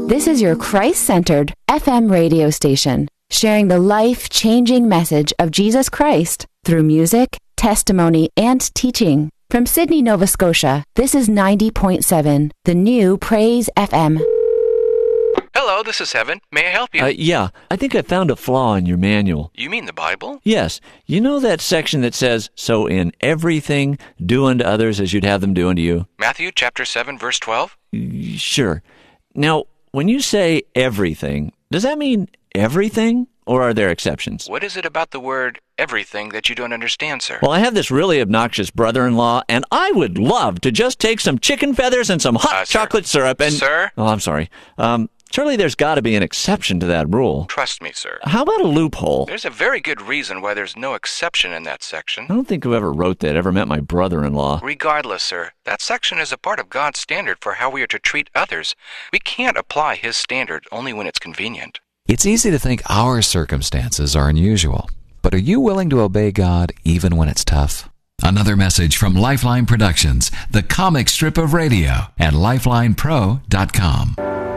This is your Christ-centered FM radio station, sharing the life-changing message of Jesus Christ through music, testimony, and teaching. From Sydney, Nova Scotia, this is 90.7, the new Praise FM. Hello, this is Evan. May I help you? Yeah, I think I found a flaw in your manual. You mean the Bible? Yes. You know that section that says, "So in everything, do unto others as you'd have them do unto you"? Matthew chapter 7, verse 12? Sure. Now, when you say everything, does that mean everything, or are there exceptions? What is it about the word everything that you don't understand, sir? Well, I have this really obnoxious brother-in-law, and I would love to just take some chicken feathers and some hot chocolate syrup and... Sir? Oh, I'm sorry. Surely there's got to be an exception to that rule. Trust me, sir. How about a loophole? There's a very good reason why there's no exception in that section. I don't think whoever wrote that ever met my brother-in-law. Regardless, sir, that section is a part of God's standard for how we are to treat others. We can't apply His standard only when it's convenient. It's easy to think our circumstances are unusual, but are you willing to obey God even when it's tough? Another message from Lifeline Productions, the comic strip of radio, at lifelinepro.com.